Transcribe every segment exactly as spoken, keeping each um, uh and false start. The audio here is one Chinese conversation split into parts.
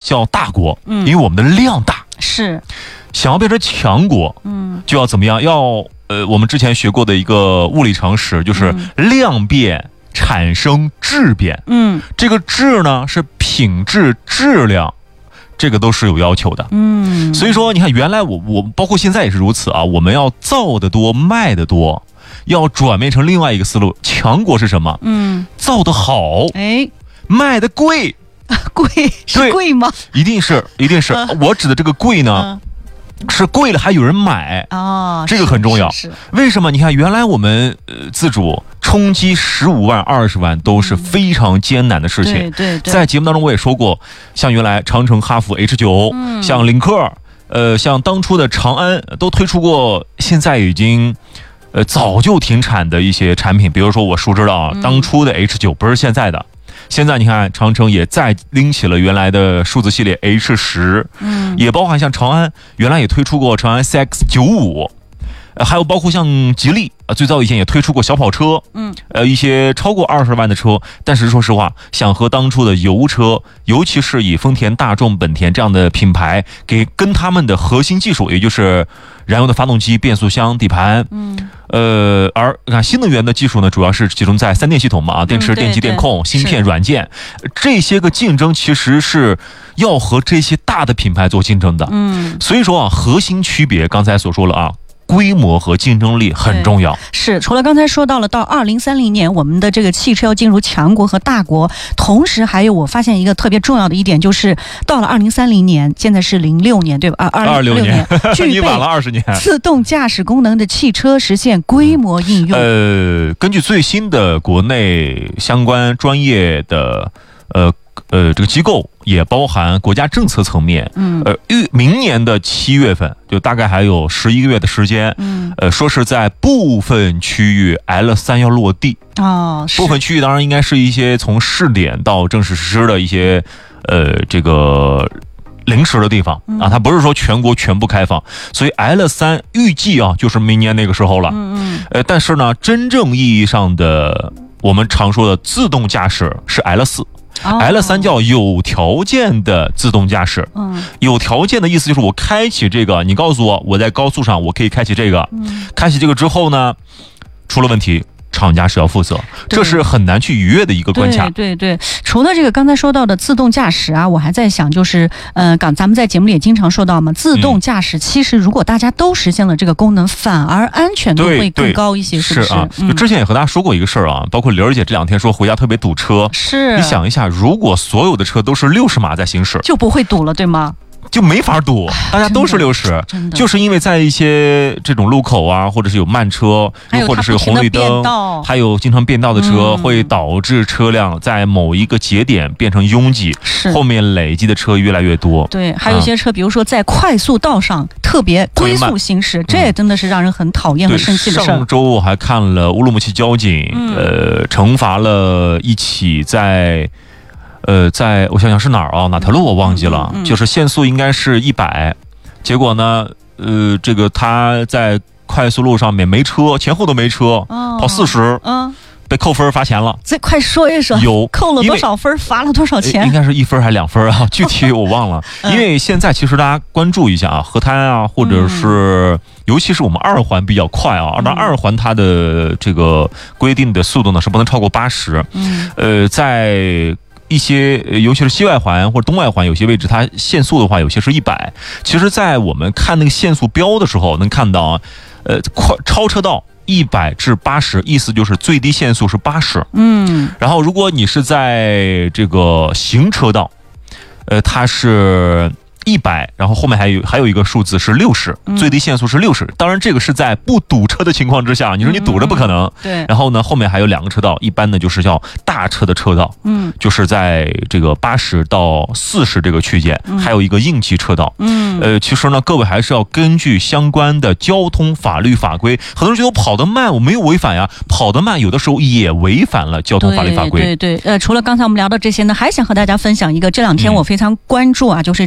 叫大国，嗯，因为我们的量大， 是想要变成强国，嗯，就要怎么样？要呃，我们之前学过的一个物理常识，就是量变产生质变，嗯，这个质呢是品质、质量。这个都是有要求的，嗯，所以说你看，原来我我包括现在也是如此啊。我们要造得多，卖得多，要转变成另外一个思路。强国是什么？嗯，造得好，哎，卖得贵， 贵是贵吗？ 一定是，一定是。呃、我指的这个贵呢，呃、是贵了还有人买哦，这个很重要。是是是为什么？你看，原来我们呃自主。冲击十五万、二十万都是非常艰难的事情。对对对，在节目当中我也说过，像原来长城、哈弗 H 九、嗯，像领克，呃，像当初的长安都推出过，现在已经，呃，早就停产的一些产品。比如说我熟知的啊，嗯、当初的 H 九不是现在的，现在你看长城也再拎起了原来的数字系列 H 十，嗯，也包含像长安原来也推出过长安 C X 九五。呃，还有包括像吉利啊，最早以前也推出过小跑车，嗯，呃，一些超过二十万的车。但是说实话，想和当初的油车，尤其是以丰田、大众、本田这样的品牌，给跟他们的核心技术，也就是燃油的发动机、变速箱、底盘，嗯，呃，而看新能源的技术呢，主要是集中在三电系统嘛，啊，电池、电机、电控、芯片、软件，这些个竞争其实是要和这些大的品牌做竞争的，嗯，所以说啊，核心区别刚才所说了啊。规模和竞争力很重要。 是，除了刚才说到了到二零三零年我们的这个汽车要进入强国和大国，同时还有我发现一个特别重要的一点，就是到了二零三零年，现在是零六年对吧？啊，二零二六年， 你晚了二十年。 自动驾驶功能的汽车实现规模应用。 呃，根据最新的国内相关专业的呃。呃，这个机构也包含国家政策层面，嗯，呃，预明年的七月份，就大概还有十一个月的时间，嗯，呃，说是在部分区域 L 三要落地哦，部分区域当然应该是一些从试点到正式实施的一些，呃，这个临时的地方啊，它不是说全国全部开放，所以 L 三预计啊就是明年那个时候了，嗯嗯，呃，但是呢，真正意义上的我们常说的自动驾驶是 L 四。L 三叫有条件的自动驾驶，嗯，有条件的意思就是我开启这个，你告诉我我在高速上我可以开启这个，嗯，开启这个之后呢，出了问题。厂家是要负责，这是很难去逾越的一个关卡。 对对对，除了这个刚才说到的自动驾驶啊，我还在想，就是呃，刚咱们在节目里也经常说到嘛，自动驾驶其实如果大家都实现了这个功能，反而安全度会更高一些，是不是？ 是啊，就之前也和大家说过一个事儿啊，包括玲儿姐这两天说回家特别堵车， 是你想一下，如果所有的车都是六十码在行驶， 就不会堵了，对吗？ 就没法堵，大家都是六十，就是因为在一些这种路口啊，或者是有慢车，又或者是有红绿灯，还有经常变道的车，嗯、会导致车辆在某一个节点变成拥挤，后面累积的车越来越多。 对，还有一些车，嗯、比如说在快速道上特别龟速行驶，这也真的是让人很讨厌和生气的事儿。 上周我还看了乌鲁木齐交警，嗯、呃，惩罚了一起在。呃，在我想想是哪儿啊？哪条路我忘记了，嗯嗯嗯、就是限速应该是一百，结果呢，呃，这个他在快速路上面没车，前后都没车，哦、跑四十，嗯，被扣分罚钱了。 这快说一说， 有扣了多少分，罚了多少钱？ 应该是一分还是两分啊？具体我忘了。嗯、因为现在其实大家关注一下啊，河滩啊，或者是、嗯、尤其是我们二环比较快啊，当然二环它的这个规定的速度呢是不能超过八十。嗯，呃，在一些尤其是西外环或者东外环有些位置它限速的话有些是一百，其实在我们看那个限速标的时候能看到啊，呃快超车道一百至八十，意思就是最低限速是八十。嗯，然后如果你是在这个行车道，呃它是一百，然后后面还有还有一个数字是六十，最低限速是六十。当然这个是在不堵车的情况之下，你说你堵着不可能。嗯、对。然后呢，后面还有两个车道，一般呢就是叫大车的车道，嗯，就是在这个八十到四十这个区间，嗯、还有一个应急车道。嗯。呃，其实呢，各位还是要根据相关的交通法律法规。很多人觉得我跑得慢，我没有违反呀，跑得慢有的时候也违反了交通法律法规。 对对对。呃，除了刚才我们聊的这些呢，还想和大家分享一个，这两天我非常关注啊，嗯、就是这个。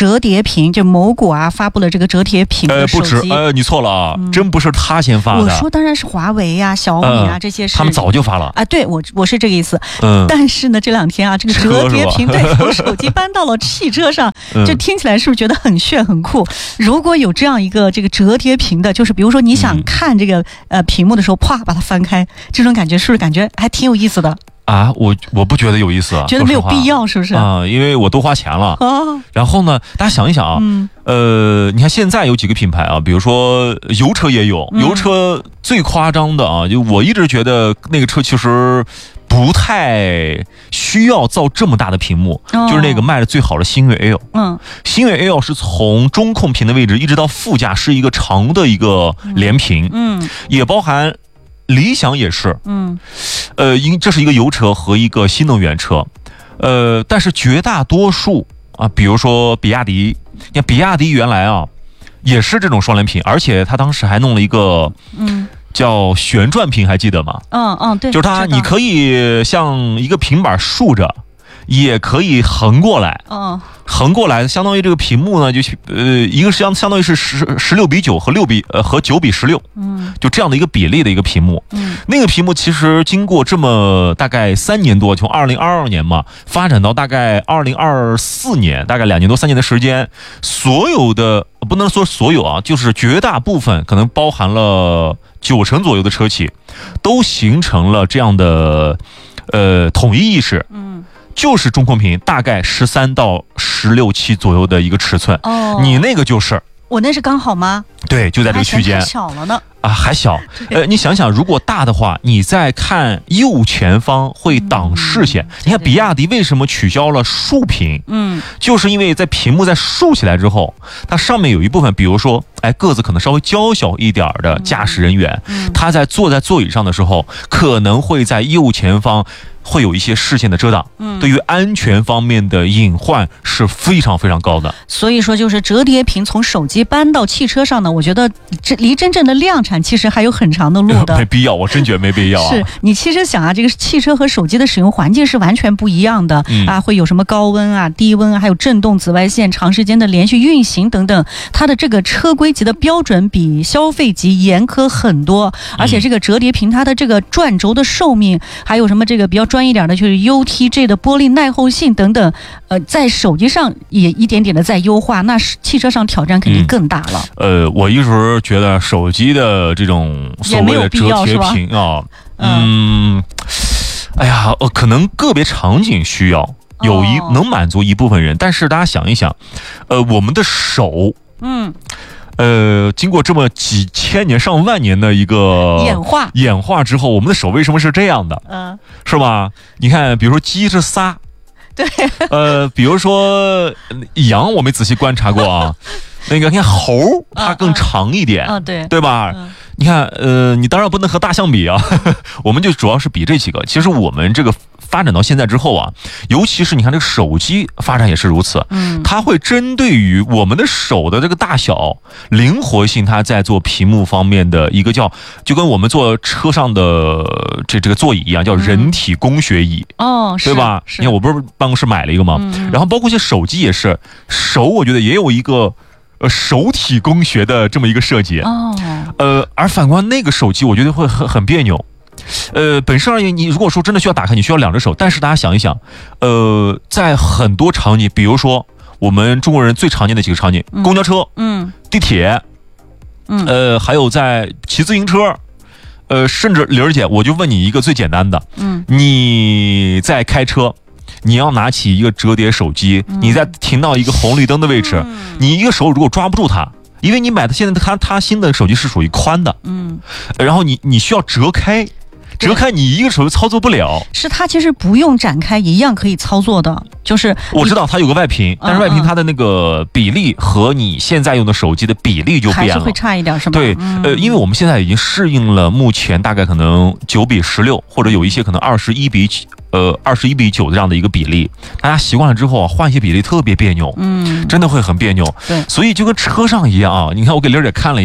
折叠屏，就某股啊发布了这个折叠屏的手机。 呃，不止，呃，你错了啊，嗯、真不是他先发的。 我说当然是华为呀、啊、小米啊、呃、这些是， 他们早就发了啊。对，我我是这个意思。嗯，但是呢，这两天啊，这个折叠屏对从手机搬到了汽车上，就听起来是不是觉得很炫很酷？如果有这样一个这个折叠屏的，就是比如说你想看这个、嗯、呃屏幕的时候，啪把它翻开，这种感觉是不是感觉还挺有意思的？ 啊，我我不觉得有意思， 觉得没有必要，是不是啊？因为我都花钱了。哦、然后呢，大家想一想啊，嗯、呃，你看现在有几个品牌啊，比如说油车也有，嗯、油车最夸张的啊，就我一直觉得那个车其实不太需要造这么大的屏幕，哦、就是那个卖的最好的星越 L。嗯，星越 L 是从中控屏的位置一直到副驾是一个长的一个连屏，嗯，也包含。理想也是，嗯，呃，因这是一个油车和一个新能源车，呃，但是绝大多数啊，比如说比亚迪，你看比亚迪原来啊也是这种双联屏，而且他当时还弄了一个，嗯，叫旋转屏，还记得吗？嗯嗯，对，就是它，你可以像一个平板竖着，也可以横过来，嗯。横过来，相当于这个屏幕呢，就呃，一个相相当于是十十六比九和六比呃和九比十六，嗯，就这样的一个比例的一个屏幕，嗯，那个屏幕其实经过这么大概三年多，从二零二二年嘛，发展到大概二零二四年，大概两年多三年的时间，所有的不能说所有啊，就是绝大部分可能包含了九成左右的车企，都形成了这样的呃统一意识，嗯。就是中控屏大概十三到十六七左右的一个尺寸，哦，你那个就是我那是刚好吗？ 对，就在这个区间， 还小了呢啊，还小。呃，你想想，如果大的话，你再看右前方会挡视线。嗯、你看比亚迪为什么取消了竖屏？嗯，就是因为在屏幕在竖起来之后，它上面有一部分，比如说，哎，个子可能稍微娇小一点的驾驶人员，嗯、他在坐在座椅上的时候，可能会在右前方。会有一些视线的遮挡，嗯，对于安全方面的隐患是非常非常高的。 所以说，就是折叠屏从手机搬到汽车上呢，我觉得这离真正的量产其实还有很长的路的。 没必要，我真觉得没必要啊。 是你其实想啊，这个汽车和手机的使用环境是完全不一样的、嗯、啊，会有什么高温啊、低温啊，还有震动、紫外线、长时间的连续运行等等，它的这个车规级的标准比消费级严苛很多，而且这个折叠屏它的这个转轴的寿命，还有什么这个比较专业一点的就是 U T J 的玻璃耐候性等等，呃，在手机上也一点点的在优化，那汽车上挑战肯定更大了。 嗯、呃，我一直觉得手机的这种所谓的折叠屏啊，嗯，哎呀，呃，可能个别场景需要有一、哦、能满足一部分人，但是大家想一想，呃，我们的手，嗯。呃，经过这么几千年、上万年的一个演化， 演化之后，我们的手为什么是这样的？嗯，是吧？你看，比如说鸡是仨， 对， 呃，比如说羊，我没仔细观察过啊。那个，你看猴，它更长一点， 嗯，对， 对吧？嗯、你看，呃，你当然不能和大象比啊，我们就主要是比这几个。其实我们这个。发展到现在之后啊，尤其是你看这个手机发展也是如此，嗯，它会针对于我们的手的这个大小、灵活性，它在做屏幕方面的一个叫，就跟我们坐车上的这这个座椅一样，叫人体工学椅，哦，对吧？你看我不是办公室买了一个吗？嗯、然后包括一些手机也是，手我觉得也有一个呃手体工学的这么一个设计，哦，呃，而反观那个手机，我觉得会很很别扭。呃，本身而言，你如果说真的需要打开，你需要两只手。但是大家想一想，呃，在很多场景，比如说我们中国人最常见的几个场景，嗯、公交车、嗯，地铁，嗯，呃，还有在骑自行车，呃，甚至玲儿姐，我就问你一个最简单的，嗯，你在开车，你要拿起一个折叠手机，嗯、你在停到一个红绿灯的位置，嗯、你一个手如果抓不住它。因为你买的现在它它新的手机是属于宽的，嗯，然后你你需要折开，折开你一个手机操作不了。 是它其实不用展开一样可以操作的，就是我知道它有个外屏，但是外屏它的那个比例和你现在用的手机的比例就变了， 还是会差一点，是吗？ 对，嗯、呃，因为我们现在已经适应了目前大概可能九比十六，或者有一些可能二十一比呃二十一比九这样的一个比例，大家习惯了之后啊，换一些比例特别别扭，嗯，真的会很别扭。对，所以就跟车上一样啊，你看我给玲姐看了一下，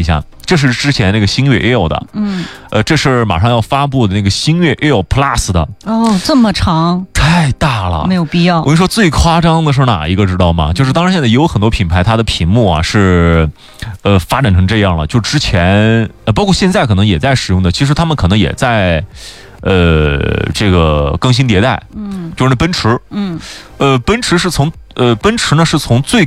这是之前那个星越 L 的，嗯，呃，这是马上要发布的那个星越 L Plus 的。 哦，这么长， 太大了， 没有必要。 我跟你说，最夸张的是哪一个，知道吗？就是当然现在也有很多品牌，它的屏幕啊是，呃，发展成这样了。就之前，呃，包括现在可能也在使用的，其实他们可能也在，呃，这个更新迭代。嗯，就是那奔驰，嗯，呃，奔驰是从，呃，奔驰呢是从最